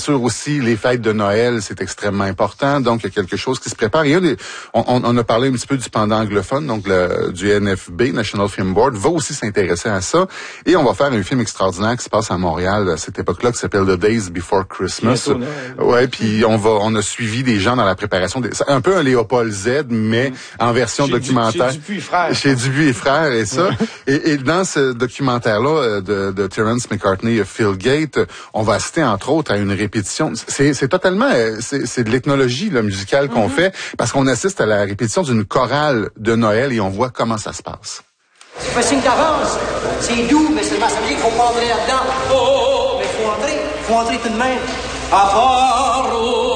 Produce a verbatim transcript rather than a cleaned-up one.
sûr aussi, les fêtes de Noël, c'est extrêmement important. Donc, il y a quelque chose qui se prépare. Et on, on, on a parlé un petit peu du pendant anglophone, donc le, du N F B, National Film Board, va aussi s'intéresser à ça. Et on va faire un film extraordinaire qui se passe à Montréal à cette époque-là, qui s'appelle The Days Before Christmas. Ouais, puis on va, on a suivi des gens dans la préparation. Des, c'est un peu un Léopold Z, mais mmh. en version chez documentaire. Du, chez Dupuis et Frères. Chez Dupuis et Frères et ça. et, et dans ce documentaire-là de, de Terence McCartney et Phil Gate, on va assister entre autres à une répétition. C'est, c'est totalement, c'est, c'est de l'ethnologie là, musicale qu'on mm-hmm. fait, parce qu'on assiste à la répétition d'une chorale de Noël et on voit comment ça se passe. Tu fais signe d'avance, c'est doux, mais seulement ça veut dire qu'il faut pas entrer là-dedans. Oh, oh, oh, mais faut entrer, faut entrer tout de même. À part, oh.